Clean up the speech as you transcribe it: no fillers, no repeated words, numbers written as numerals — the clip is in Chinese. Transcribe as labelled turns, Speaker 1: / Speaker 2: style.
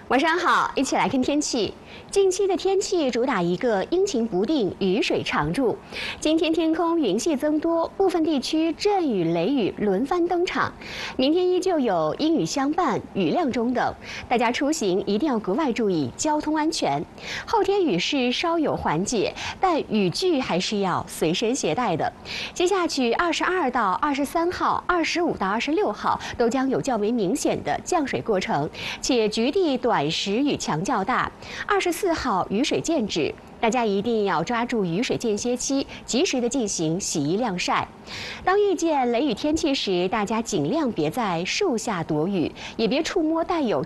Speaker 1: 晚上好，一起来看天气。近期的天气主打一个阴晴不定，雨水常驻。今天天空云系增多，部分地区阵雨、雷雨轮番登场。明天依旧有阴雨相伴，雨量中等，大家出行一定要格外注意交通安全。后天雨势稍有缓解，但雨具还是要随身携带的。接下去22到23号、25到26号都将有较为明显的降水过程，且局地短时雨强较大。24号雨水渐止，大家一定要抓住雨水间歇期，及时的进行洗衣晾晒。当遇见雷雨天气时，大家尽量别在树下躲雨，也别触摸带有